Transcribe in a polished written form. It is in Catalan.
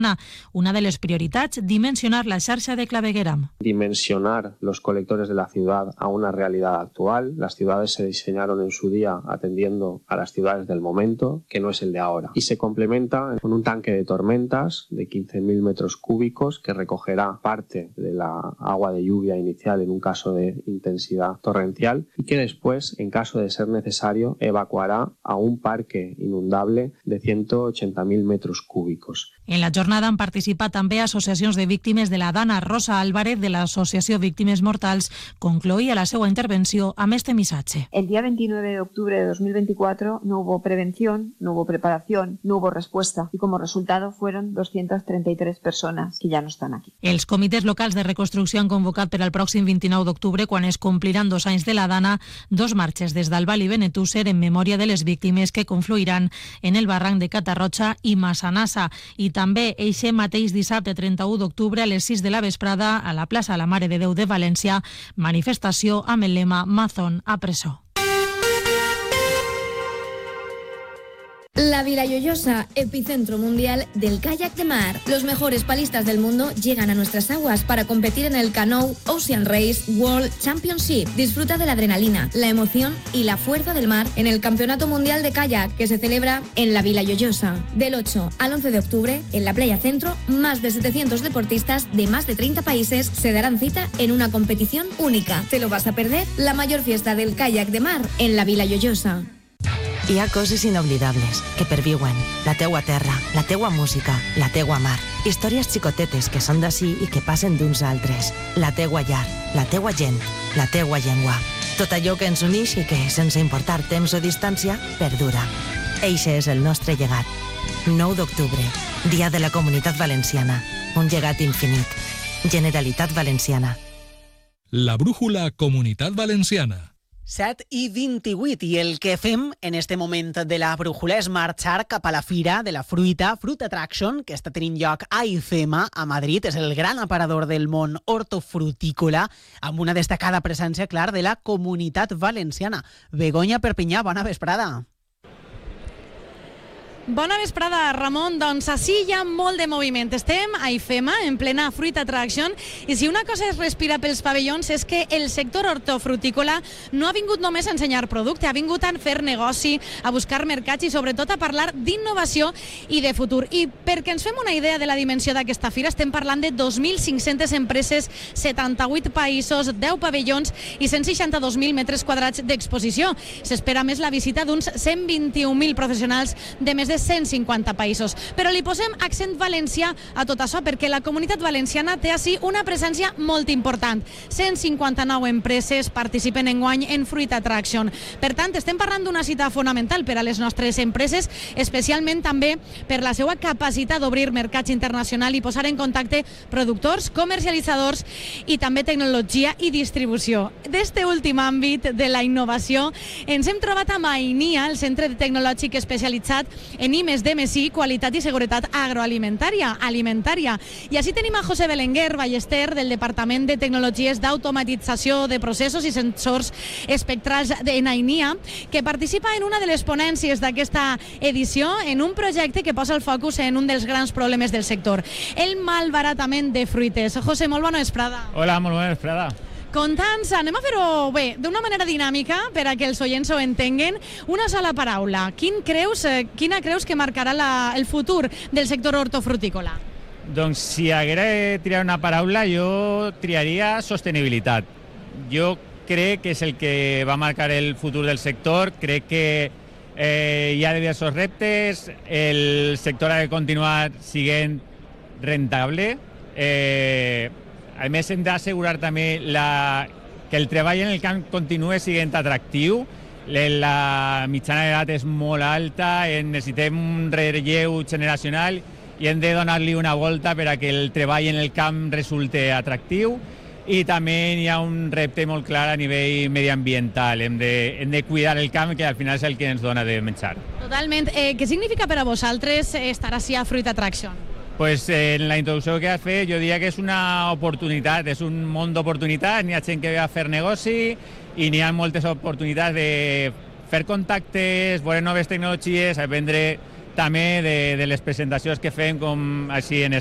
Una de les prioritats, dimensionar la xarxa de clavegueram. Dimensionar los colectores de la ciudad a una realidad actual. Las ciudades se diseñaron en su día atendiendo a las ciudades del momento, que no es el de ahora. Y se complementa con un tanque de tormentas de 15.000 metros cúbicos que recogerá parte de la agua de lluvia inicial en un caso de intensidad torrencial y que después, en caso de ser necesario, evacuará a un parque inundable de 180.000 metros cúbicos. En la jornada han participat també associacions de víctimes de la Dana. Rosa Álvarez, de l'Associació Víctimes Mortals, concloïa la seva intervenció amb este missatge. El día 29 de octubre de 2024 no hubo prevención, no hubo preparación, no hubo respuesta y como resultado fueron 233 personas que ya no están aquí. Els comitès locals de reconstrucció han convocat per al pròxim 29 d'octubre, quan es compliran 2 anys de la Dana, 2 marxes des d'Albal i Benetússer en memòria de les víctimes que confluiran en el barranc de Catarroja i Massanassa. I també eixe mateix dissabte 31 d'octubre a les 6 de la vesprada a la plaça La Mare de Déu de València, manifestació amb el lema Mazón a presó. La Vila Lloyosa, epicentro mundial del kayak de mar. Los mejores palistas del mundo llegan a nuestras aguas para competir en el Canoe Ocean Race World Championship. Disfruta de la adrenalina, la emoción y la fuerza del mar en el Campeonato Mundial de Kayak que se celebra en la Vila Lloyosa. Del 8 al 11 de octubre, en la Playa Centro, más de 700 deportistas de más de 30 países se darán cita en una competición única. ¿Te lo vas a perder? La mayor fiesta del kayak de mar en la Vila Lloyosa. Hi ha coses inoblidables que perviuen. La teua terra, la teua música, la teua mar. Històries xicotetes que són d'ací i que passen d'uns a altres. La teua llar, la teua gent, la teua llengua. Tot allò que ens unix i que, sense importar temps o distància, perdura. Eixe és el nostre llegat. 9 d'octubre, Dia de la Comunitat Valenciana. Un llegat infinit. Generalitat Valenciana. La brújula Comunitat Valenciana. 7:28 i el que fem en este moment de la brújula és marxar cap a la Fira de la Fruita, Fruit Attraction, que està tenint lloc a IFEMA, a Madrid. És el gran aparador del món hortofrutícola, amb una destacada presència, clar, de la Comunitat Valenciana. Begoña Perpinyà, bona vesprada. Bona vesprada, Ramon. Doncs així hi ha molt de moviment. Estem a IFEMA, en plena Fruit Attraction, i si una cosa es respira pels pavellons és que el sector hortofrutícola no ha vingut només a ensenyar producte, ha vingut a fer negoci, a buscar mercats i sobretot a parlar d'innovació i de futur. I perquè ens fem una idea de la dimensió d'aquesta fira, estem parlant de 2.500 empreses, 78 països, 10 pavellons i 162.000 metres quadrats d'exposició. S'espera més la visita d'uns 121.000 professionals de més de 150 països. Però li posem accent valencià a tot això perquè la Comunitat Valenciana té així una presència molt important. 159 empreses participen enguany en Fruit Attraction. Per tant, estem parlant d'una cita fonamental per a les nostres empreses, especialment també per la seva capacitat d'obrir mercats internacionals i posar en contacte productors, comercialitzadors i també tecnologia i distribució. D'este últim àmbit de la innovació ens hem trobat amb AINIA, el centre tecnològic especialitzat en I+D+I, qualitat i seguretat agroalimentària. I així tenim a José Belenguer Ballester, del Departament de Tecnologies d'Automatització de Processos i Sensors Espectrals en AINIA, que participa en una de les ponències d'aquesta edició en un projecte que posa el focus en un dels grans problemes del sector, el malbaratament de fruites. José, molt bona vesprada. Hola, molt bona vesprada. Conta'ns, anem a fer-ho bé, d'una manera dinàmica per a que els oients ho entenguen. Una sola paraula. Quina creus que marcarà el futur del sector hortofrutícola? Doncs si haguera de triar una paraula, jo triaria sostenibilitat. Jo crec que és el que va marcar el futur del sector. Crec que hi ha diversos reptes. El sector ha de continuar sent rentable. A més, hem d'assegurar també que el treball en el camp continuï sent atractiu. La mitjana d'edat és molt alta, necessitem un relleu generacional i hem de donar-li una volta per a que el treball en el camp resulti atractiu. I també hi ha un repte molt clar a nivell mediambiental. Hem de cuidar el camp, que al final és el que ens dona de menjar. Totalment. Què significa per a vosaltres estar així a Fruit Attraction? Pues en la introducció que has fet jo diria que és una oportunitat, és un món d'oportunitats, n'hi ha gent que ve a fer negoci i n'hi ha moltes oportunitats de fer contactes, veure noves tecnologies, aprendre també de les presentacions que fem com així en